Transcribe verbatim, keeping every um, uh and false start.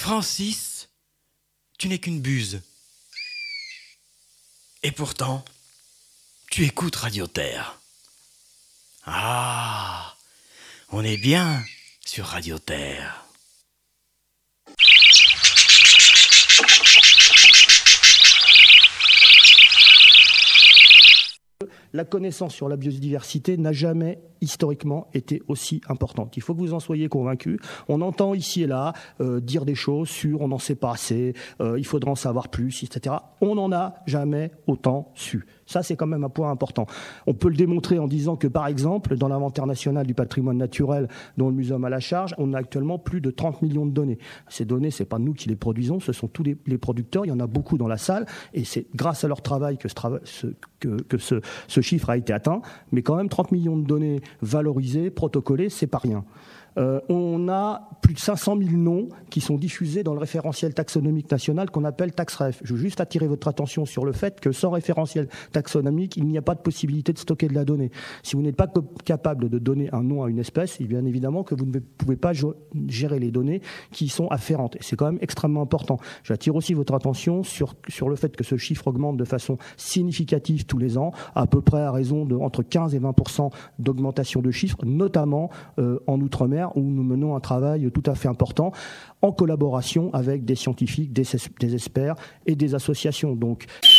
Francis, tu n'es qu'une buse. Et pourtant, tu écoutes Radio Terre. Ah, on est bien sur Radio Terre. La connaissance sur la biodiversité n'a jamais historiquement été aussi importante. Il faut que vous en soyez convaincus. On entend ici et là euh, dire des choses sur on n'en sait pas assez, euh, il faudra en savoir plus, et cetera. On n'en a jamais autant su. Ça, c'est quand même un point important. On peut le démontrer en disant que, par exemple, dans l'inventaire national du patrimoine naturel dont le muséum a la charge, on a actuellement plus de trente millions de données. Ces données, c'est pas nous qui les produisons, ce sont tous les, les producteurs. Il y en a beaucoup dans la salle et c'est grâce à leur travail que ce, trava- ce, que, que ce, ce chiffre a été atteint. Mais quand même, trente millions de données valorisées, protocolées, c'est pas rien. Euh, on a plus de cinq cent mille noms qui sont diffusés dans le référentiel taxonomique national qu'on appelle TaxRef. Je veux juste attirer votre attention sur le fait que sans référentiel taxonomique, il n'y a pas de possibilité de stocker de la donnée. Si vous n'êtes pas capable de donner un nom à une espèce, et bien évidemment que vous ne pouvez pas gérer les données qui y sont afférentes. Et c'est quand même extrêmement important. J'attire aussi votre attention sur, sur le fait que ce chiffre augmente de façon significative tous les ans, à peu près à raison de entre quinze et vingt pour cent d'augmentation de chiffres, notamment euh, en Outre-mer, où nous menons un travail tout à fait important en collaboration avec des scientifiques, des, des experts et des associations. Donc